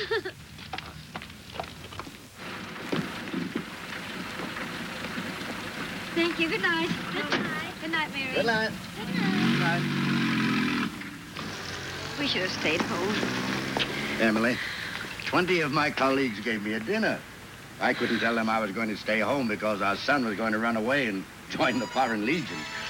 Thank you. Good night. Good night. Good night, Mary. Good night. Good night. Good night. We should have stayed home. Emily, 20 of my colleagues gave me a dinner. I couldn't tell them I was going to stay home because our son was going to run away and join the Foreign Legion.